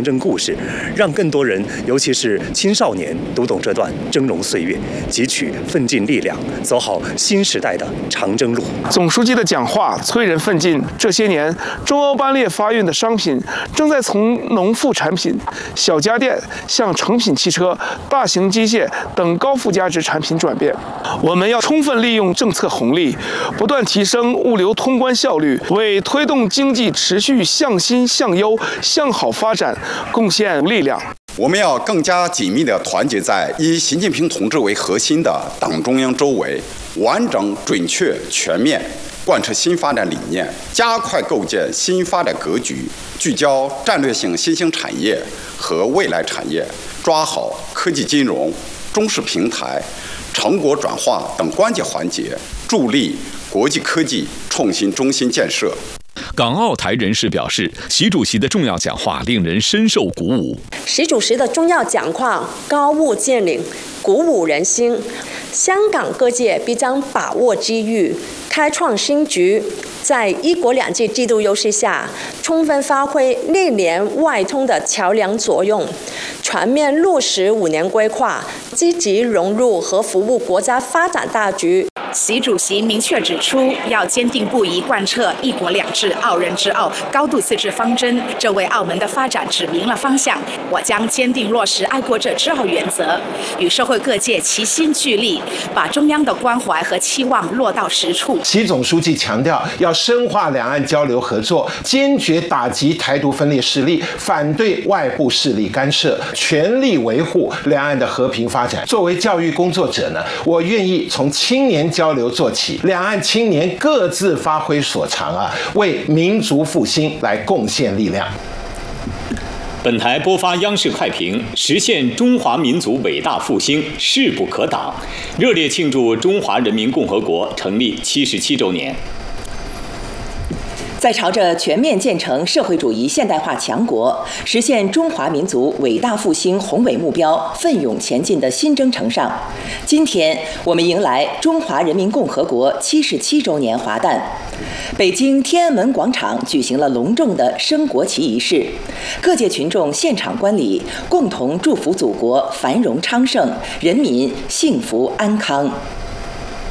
征故事，让更多人，尤其是青少年读懂这段峥嵘岁月，汲取奋进力量，走好新时代的长征路。 总书记的讲话催人奋进。这些年，中欧班列发运的商品正在从农副产品、小家电向成品汽车、大型机械等高附加值产品转变。我们要充分利用政策红利，不断提升物流通关效率，为推动经济持续向新向优向好发展贡献力量。 我们要更加紧密地团结在以习近平同志为核心的党中央周围，完整、准确、全面贯彻新发展理念，加快构建新发展格局，聚焦战略性新兴产业和未来产业，抓好科技金融、中式平台、成果转化等关键环节，助力国际科技创新中心建设。 港澳台人士表示，习主席的重要讲话令人深受鼓舞。 习主席的重要讲话高屋建瓴，鼓舞人心。香港各界必将把握机遇，开创新局，在一国两制制度优势下，充分发挥内联外通的桥梁作用，全面落实5年规划，积极融入和服务国家发展大局。 习主席明确指出，要坚定不移贯彻“一国两制”、“澳人治澳”、高度自治方针，这为澳门的发展指明了方向。我将坚定落实爱国者治澳原则，与社会各界齐心聚力，把中央的关怀和期望落到实处。 习总书记强调，要深化两岸交流合作，坚决打击台独分裂势力，反对外部势力干涉，全力维护两岸的和平发展。作为教育工作者呢，我愿意从青年交流做起，两岸青年各自发挥所长为民族复兴来贡献力量。 本台播发央视快评：实现中华民族伟大复兴势不可挡，热烈庆祝中华人民共和国成立77周年。 在朝着全面建成社会主义现代化强国、实现中华民族伟大复兴宏伟目标奋勇前进的新征程上，今天我们迎来中华人民共和国77周年华诞。北京天安门广场举行了隆重的升国旗仪式，各界群众现场观礼，共同祝福祖国繁荣昌盛，人民幸福安康。